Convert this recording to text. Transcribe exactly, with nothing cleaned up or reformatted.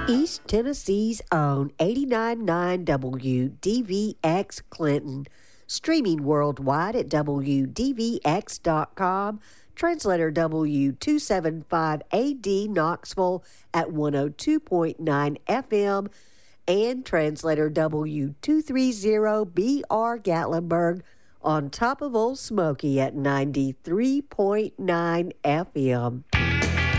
East Tennessee's own eighty-nine point nine W D V X Clinton, streaming worldwide at W D V X dot com, translator W two seventy-five A D Knoxville at one oh two point nine F M, and translator W two thirty B R Gatlinburg on top of Old Smoky at ninety-three point nine F M.